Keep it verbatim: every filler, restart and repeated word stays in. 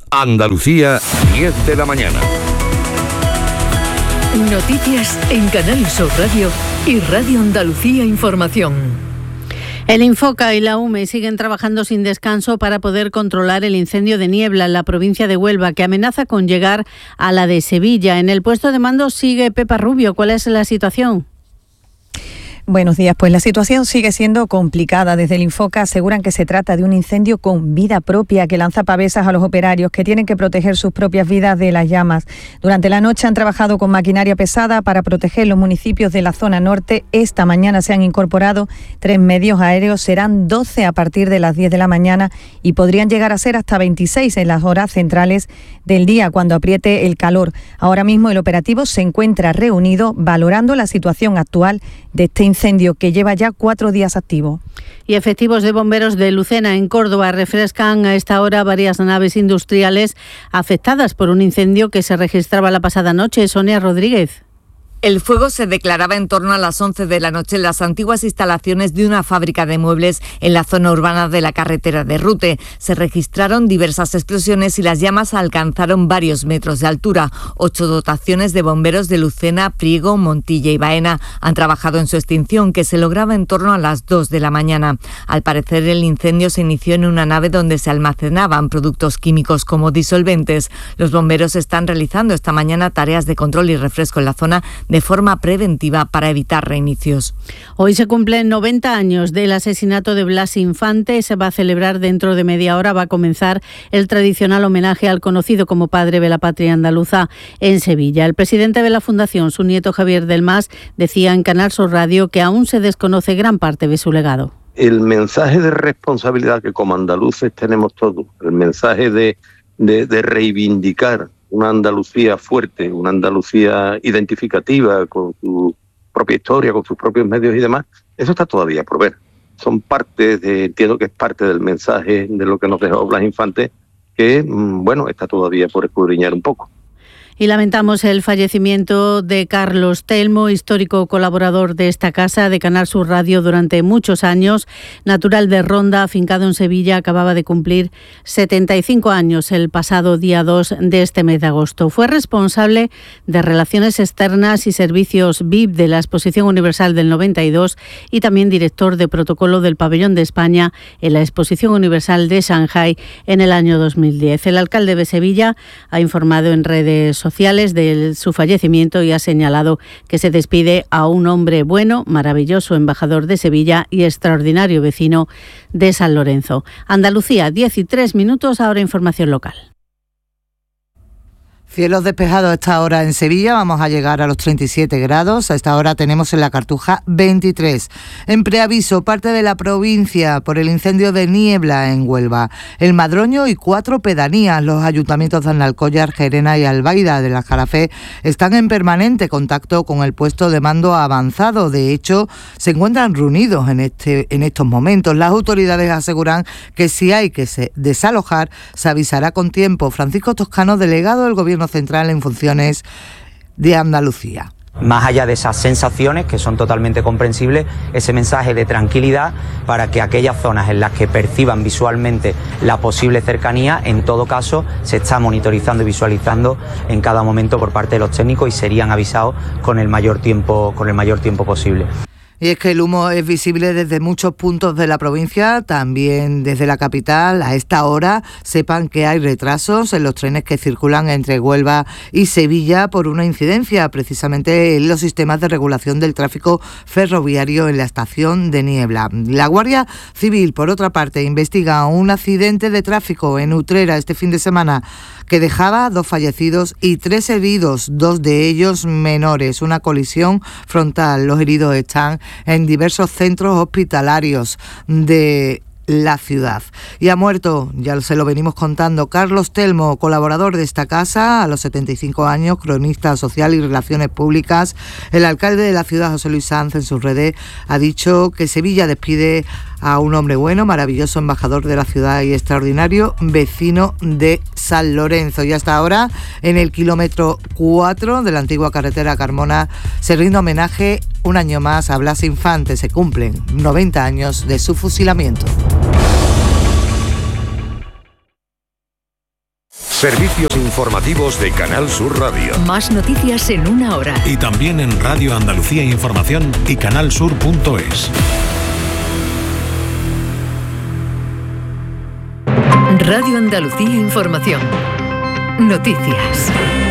Andalucía, diez de la mañana. Noticias en Canal Sur Radio y Radio Andalucía Información. El Infoca y la U M E siguen trabajando sin descanso para poder controlar el incendio de Niebla en la provincia de Huelva, que amenaza con llegar a la de Sevilla. En el puesto de mando sigue Pepa Rubio. ¿Cuál es la situación? Buenos días. Pues la situación sigue siendo complicada. Desde el Infoca aseguran que se trata de un incendio con vida propia que lanza pavesas a los operarios que tienen que proteger sus propias vidas de las llamas. Durante la noche han trabajado con maquinaria pesada para proteger los municipios de la zona norte. Esta mañana se han incorporado tres medios aéreos. Serán doce a partir de las diez de la mañana y podrían llegar a ser hasta veintiséis en las horas centrales del día cuando apriete el calor. Ahora mismo el operativo se encuentra reunido valorando la situación actual de este incendio que lleva ya cuatro días activo. Y efectivos de bomberos de Lucena, en Córdoba, refrescan a esta hora varias naves industriales afectadas por un incendio que se registraba la pasada noche. Sonia Rodríguez. El fuego se declaraba en torno a las once de la noche en las antiguas instalaciones de una fábrica de muebles en la zona urbana de la carretera de Rute. Se registraron diversas explosiones y las llamas alcanzaron varios metros de altura. Ocho dotaciones de bomberos de Lucena, Priego, Montilla y Baena han trabajado en su extinción, que se lograba en torno a las dos de la mañana. Al parecer, el incendio se inició en una nave donde se almacenaban productos químicos como disolventes. Los bomberos están realizando esta mañana tareas de control y refresco en la zona de forma preventiva para evitar reinicios. Hoy se cumplen noventa años del asesinato de Blas Infante. Se va a celebrar dentro de media hora. Va a comenzar el tradicional homenaje al conocido como padre de la patria andaluza en Sevilla. El presidente de la Fundación, su nieto Javier del Mas, decía en Canal Sur Radio que aún se desconoce gran parte de su legado. El mensaje de responsabilidad que como andaluces tenemos todos, el mensaje de, de, de reivindicar una Andalucía fuerte, una Andalucía identificativa con su propia historia, con sus propios medios y demás, eso está todavía por ver. Son parte de, entiendo que es parte del mensaje de lo que nos dejó Blas Infante, que, bueno, está todavía por escudriñar un poco. Y lamentamos el fallecimiento de Carlos Telmo, histórico colaborador de esta casa, de Canal Sur Radio durante muchos años, natural de Ronda, afincado en Sevilla, acababa de cumplir setenta y cinco años el pasado día dos de este mes de agosto. Fue responsable de Relaciones Externas y Servicios V I P de la Exposición Universal del noventa y dos y también director de protocolo del Pabellón de España en la Exposición Universal de Shanghái en el año dos mil diez. El alcalde de Sevilla ha informado en redes sociales sociales de su fallecimiento y ha señalado que se despide a un hombre bueno, maravilloso embajador de Sevilla y extraordinario vecino de San Lorenzo. Andalucía, diez y tres minutos, ahora información local. Cielos despejados a esta hora en Sevilla, vamos a llegar a los treinta y siete grados, a esta hora tenemos en la Cartuja veintitrés. En preaviso, parte de la provincia por el incendio de Niebla en Huelva, El Madroño y cuatro pedanías. Los ayuntamientos de Alcollar, Gerena y Albaida de la Jarafé están en permanente contacto con el puesto de mando avanzado. De hecho, se encuentran reunidos en, este, en estos momentos. Las autoridades aseguran que si hay que se desalojar, se avisará con tiempo. Francisco Toscano, delegado del Gobierno Central en funciones de Andalucía. Más allá de esas sensaciones que son totalmente comprensibles, ese mensaje de tranquilidad para que aquellas zonas en las que perciban visualmente la posible cercanía, en todo caso, se está monitorizando y visualizando en cada momento por parte de los técnicos y serían avisados con el mayor tiempo, con el mayor tiempo posible. Y es que el humo es visible desde muchos puntos de la provincia, también desde la capital. A esta hora sepan que hay retrasos en los trenes que circulan entre Huelva y Sevilla por una incidencia precisamente en los sistemas de regulación del tráfico ferroviario en la estación de Niebla. La Guardia Civil, por otra parte, investiga un accidente de tráfico en Utrera este fin de semana que dejaba dos fallecidos y tres heridos, dos de ellos menores. Una colisión frontal. Los heridos están en diversos centros hospitalarios de la ciudad. Y ha muerto, ya se lo venimos contando, Carlos Telmo, colaborador de esta casa, a los setenta y cinco años, cronista social y relaciones públicas. El alcalde de la ciudad, José Luis Sanz, en sus redes ha dicho que Sevilla despide a un hombre bueno, maravilloso embajador de la ciudad y extraordinario vecino de San Lorenzo. Y hasta ahora, en el kilómetro cuatro de la antigua carretera Carmona, se rinde homenaje un año más a Blas Infante. Se cumplen noventa años de su fusilamiento. Servicios informativos de Canal Sur Radio. Más noticias en una hora. Y también en Radio Andalucía Información y canalsur punto es. Radio Andalucía Información. Noticias.